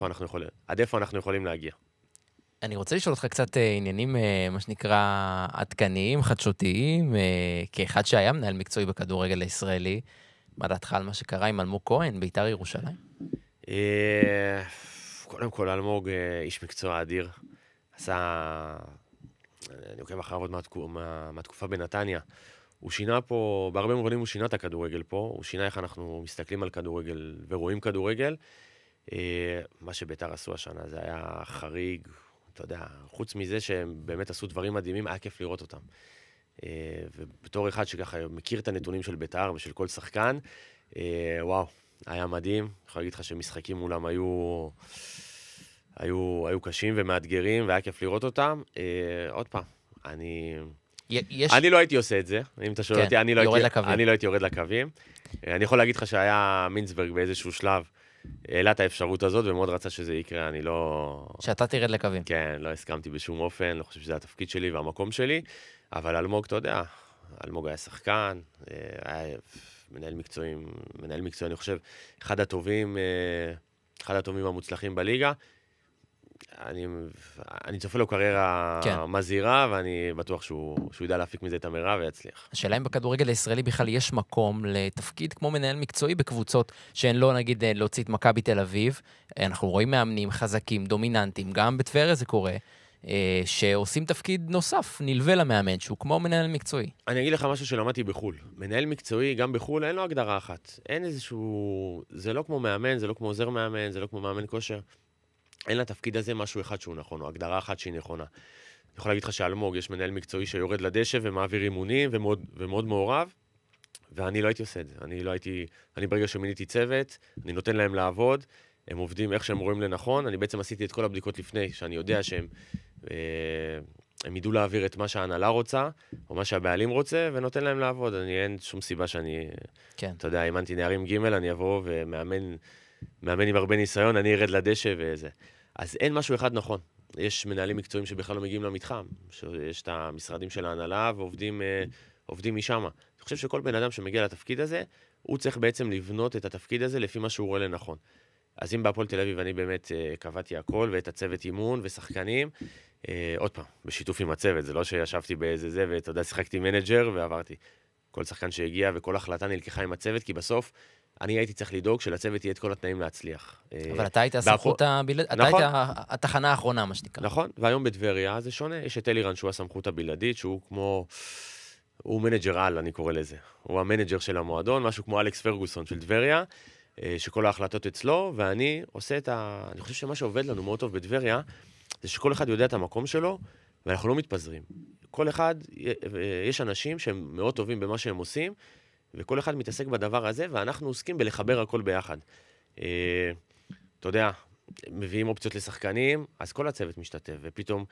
עד איפה אנחנו יכולים להגיע. אני רוצה לשאול אותך קצת עניינים, מה שנקרא, עדכניים, חדשותיים, כאחד שהיה מנהל מקצועי בכדורגל הישראלי, מה דעתך על מה שקרה עם אלמוג כהן, בית"ר ירושלים? קודם כל, אלמוג איש מקצוע אדיר. אני עוקב אחריו עוד מהתקופה בנתניה. הוא שינה פה, בהרבה מובנים הוא שינה את הכדורגל פה, הוא שינה איך אנחנו מסתכלים על כדורגל ורואים כדורגל. מה שבית"ר עשו השנה, זה היה חריג, אתה יודע, חוץ מזה שהם באמת עשו דברים מדהימים, היה כיף לראות אותם. ובתור אחד שככה מכיר את הנתונים של בית"ר ושל כל שחקן, וואו, היה מדהים. אני יכול להגיד לך שמשחקים מולם היו קשים ומאתגרים, והיה כיף לראות אותם. עוד פעם, אני לא הייתי עושה את זה, אם אתה שואל אותי, אני לא הייתי יורד לקווים. אני יכול להגיד לך שהיה מינסברג באיזשהו שלב, העלה את האפשרות הזאת, ומאוד רצה שזה יקרה, אני לא... שאתה תרד לקווים. כן, לא הסכמתי בשום אופן, לא חושב שזה התפקיד שלי והמקום שלי, אבל אלמוג, אתה יודע, אלמוג היה שחקן, היה מנהל מקצועי, אני חושב, אחד הטובים המוצלחים בליגה. אני צופה לו קריירה מזהירה, ואני בטוח שהוא ידע להפיק מזה את המרב ויצליח. השאלה אם בכדורגל הישראלי בכלל יש מקום לתפקיד כמו מנהל מקצועי בקבוצות שהן לא, נגיד, להוציא את מכבי תל אביב. אנחנו רואים מאמנים חזקים, דומיננטיים, גם בטבריה זה קורה, שעושים תפקיד נוסף, נלווה למאמן, שהוא כמו מנהל מקצועי. אני אגיד לך משהו שלמדתי בחול. מנהל מקצועי, גם בחול, אין לו הגדרה אחת. אין איזשהו... זה לא כמו מאמן, זה לא כמו עוזר מאמן, זה לא כמו מאמן כושר. אין לתפקיד הזה משהו אחד שהוא נכון, או הגדרה אחת שהיא נכונה. אני יכול להגיד לך שאלמוג, יש מנהל מקצועי שיורד לדשא ומעביר אימונים ומאוד מעורב, ואני לא הייתי עושה את זה. אני ברגע שמיניתי צוות, אני נותן להם לעבוד, הם עובדים איך שהם רואים לנכון, אני בעצם עשיתי את כל הבדיקות לפני, שאני יודע שהם ידעו להעביר את מה שההנהלה רוצה, או מה שהבעלים רוצה, ונותן להם לעבוד. אין שום סיבה שאני, אתה יודע, אימנתי נערים ג' אני אבוא ומאמן עם הרבה ניסיון, אני ארד לדשא וזה. אז אין משהו אחד נכון. יש מנהלים מקצועיים שבכלל לא מגיעים למתחם, שיש את המשרדים של ההנהלה ועובדים משם. אני חושב שכל בן אדם שמגיע לתפקיד הזה, הוא צריך בעצם לבנות את התפקיד הזה לפי מה שהוא רואה לנכון. אז אם בהפועל תל אביב אני באמת קבעתי הכל, ואת הצוות אימון ושחקנים, עוד פעם, בשיתוף עם הצוות, זה לא שישבתי באיזה זה, ואתה יודע, שיחקתי מנג'ר ועברתי. כל שחקן שהגיע וכל החלטה נלקחה עם הצוות, כי בסוף אני הייתי צריך לדאוג שלצוות יהיה את כל התנאים להצליח. אבל אתה היית הסמכות הבלעדית, אתה היית התחנה האחרונה, מה שנקרא. נכון, והיום בטבריה זה שונה. יש את אלירן שהוא הסמכות הבלעדית, שהוא כמו... הוא מנג'ר על, אני קורא לזה. הוא המנג'ר של המועדון, משהו כמו אלכס פרגוסון של טבריה, שכל ההחלטות אצלו, ואני עושה אני חושב שמה שעובד לנו מאוד טוב בטבריה, זה שכל אחד יודע את המקום שלו, ואנחנו לא מתפזרים. כל אחד, יש אנשים שהם מאוד טובים במה שהם עושים, וכל אחד מתעסק בדבר הזה, ואנחנו עוסקים בלחבר הכל ביחד. אתה יודע, מביאים אופציות לשחקנים, אז כל הצוות משתתף, ופתאום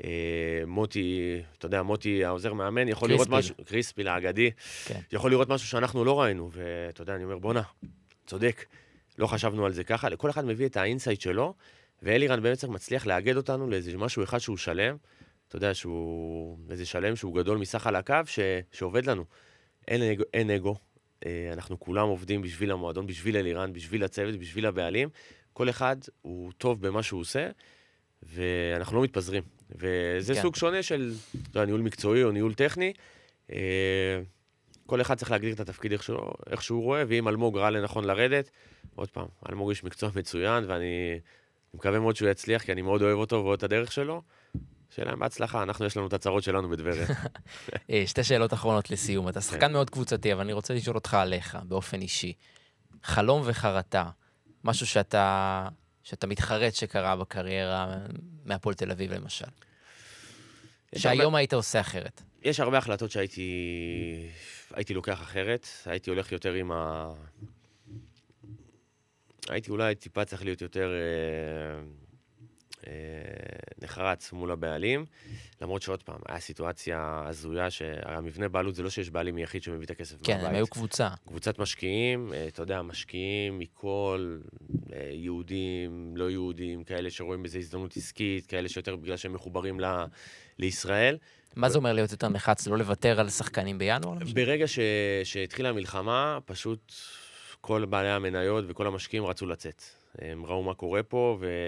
מוטי, אתה יודע, מוטי העוזר מאמן, יכול לראות משהו, קריספיל האגדי, יכול לראות משהו שאנחנו לא ראינו, ואתה יודע, אני אומר, בונה, צודק, לא חשבנו על זה ככה, לכל אחד מביא את האינסייט שלו, ואלירן באמת מצליח לאגד אותנו לאיזה משהו אחד שהוא שלם, אתה יודע, איזה שלם שהוא גדול מסך על הקו, שעובד לנו. אין אגו, אנחנו כולם עובדים בשביל המועדון, בשביל אלירן, בשביל הצוות, בשביל הבעלים, כל אחד הוא טוב במה שהוא עושה, ואנחנו לא מתפזרים. וזה סוג שונה של ניהול מקצועי או ניהול טכני. כל אחד צריך להגדיר את התפקיד איך שהוא רואה, ואם אלמוג ראה לנכון לרדת, עוד פעם, אלמוג יש מקצוע מצוין, ואני מקווה מאוד שהוא יצליח, כי אני מאוד אוהב אותו ואוהב את הדרך שלו. שאלה בהצלחה, יש לנו את הצרות שלנו בדבריה. שתי שאלות אחרונות לסיום. אתה שחקן מאוד קבוצתי, אבל אני רוצה לשאול אותך עליך, באופן אישי. חלום וחרטה, משהו שאתה מתחרט שקרה בקריירה מהפועל תל אביב למשל. שהיום היית עושה אחרת. יש הרבה החלטות שהייתי לוקח אחרת, הייתי הולך יותר עם הייתי אולי טיפה צריך להיות יותר נחרץ מול הבעלים, למרות שעוד פעם, היה סיטואציה הזויה שהמבנה בעלות זה לא שיש בעלים יחיד שמביא את הכסף מהבית. כן, הם היו קבוצה. קבוצת משקיעים, אתה יודע, משקיעים מכל, יהודים, לא יהודים, כאלה שרואים בזה הזדמנות עסקית, כאלה שיותר בגלל שהם מחוברים לישראל. מה זה אומר להיות יותר נחץ, לא לוותר על שחקנים בינואר? ברגע שהתחילה המלחמה, פשוט כל בעלי המניות וכל המשקיעים רצו לצאת. הם ראו מה קורה פה,